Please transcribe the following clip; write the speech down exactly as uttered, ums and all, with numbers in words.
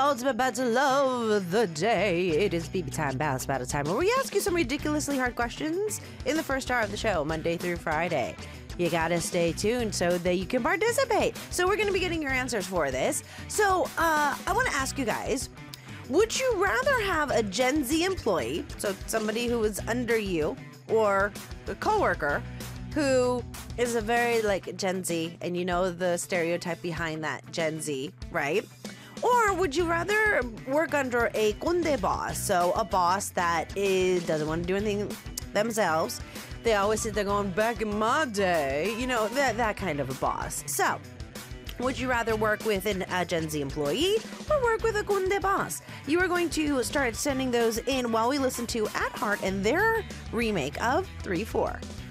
ultimate battle of the day. It is B B time, Balance Battle time, where we ask you some ridiculously hard questions in the first hour of the show, Monday through Friday. You gotta stay tuned so that you can participate. So we're gonna be getting your answers for this. So uh, I wanna ask you guys, would you rather have a Gen Z employee, so somebody who is under you, or a coworker who is a very like Gen Z, and you know the stereotype behind that Gen Z, right? Or would you rather work under a conde boss, so a boss that is, doesn't want to do anything themselves? They always sit there going, back in my day, you know, that, that kind of a boss. So, would you rather work with an, a Gen Z employee or work with a conde boss? You are going to start sending those in while we listen to At Heart and their remake of three four.